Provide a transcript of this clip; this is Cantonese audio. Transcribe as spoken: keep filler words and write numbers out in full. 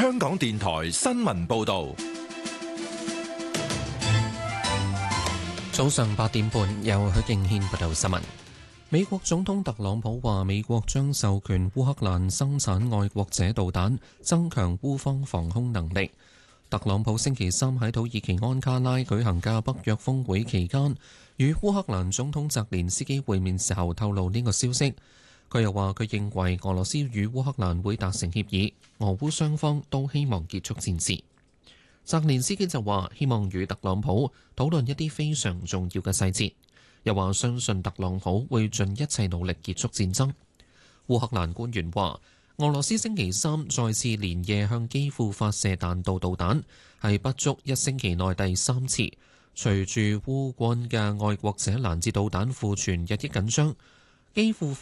香港電台新聞報道。 早上八點半，由許敬軒報道新聞。美國總統特朗普話，美國將授權烏克蘭生產愛國者導彈，增強烏方防空能力。特朗普星期三喺土耳其安卡拉舉行嘅北約峰會期間，與烏克蘭總統澤連斯基會面時候透露呢個消息。佢又話，佢認為俄羅斯與烏克蘭會達成協議，俄烏雙方都希望結束戰事。澤連斯基就話希望與特朗普討論一啲非常重要嘅細節，又話相信特朗普會盡一切努力結束戰爭。烏克蘭官員話，俄羅斯星期三再次連夜向基輔發射彈道導彈，係不足一星期內第三次。隨住烏軍嘅愛國者攔截導彈庫存日益緊張，基輔